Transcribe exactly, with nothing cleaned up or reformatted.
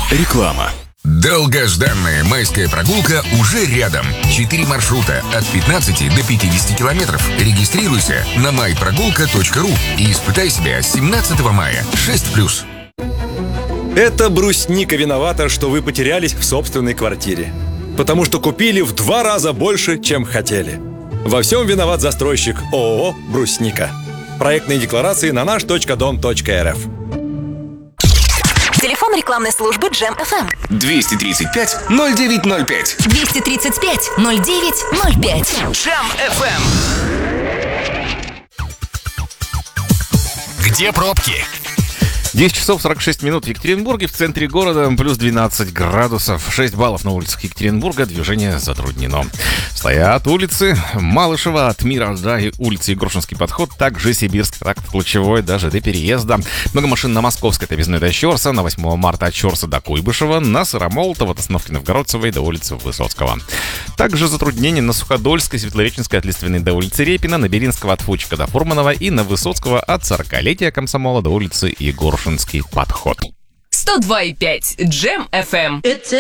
Реклама. Долгожданная майская прогулка уже рядом. Четыре маршрута от пятнадцати до пятидесяти километров. Регистрируйся на май прогулка точка ру и испытай себя с семнадцатого мая. шесть плюс. Это брусника виновата, что вы потерялись в собственной квартире. Потому что купили в два раза больше, чем хотели. Во всем виноват застройщик ООО «Брусника». Проектные декларации на наш точка дом точка эр эф. Телефон рекламной службы Джем эф эм. двести тридцать пять ноль девять ноль пять. двести тридцать пять ноль девять ноль пять. Джем эф эм. Где пробки? десять часов сорок шесть минут в Екатеринбурге, в центре города плюс двенадцать градусов, шесть баллов на улицах Екатеринбурга, движение затруднено. Стоят улицы Малышева от Миража и улицы Егоршинский подход, также Сибирский тракт Ключевой, даже до переезда. Много машин на Московской от объездной до Щорса, на восьмого марта от Щорса до Куйбышева, на Сыромолотова от остановки Новгородцевой до улицы Высоцкого. Также затруднения на Суходольской, Светлореченской от Лиственной до улицы Репина, на Беринского от Фучика до Фурманова и на Высоцкого от сорокалетия Комсомола до улицы Егоршинский подход. сто два и пять Джем эф эм.